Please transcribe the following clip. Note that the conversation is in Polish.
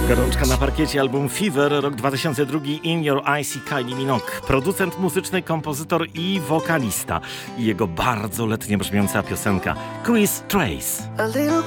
Gorączka na parkiecie, album Fever, rok 2002, In Your Eyes i Kylie Minogue. Producent muzyczny, kompozytor i wokalista. I jego bardzo letnio brzmiąca piosenka Chris Trace.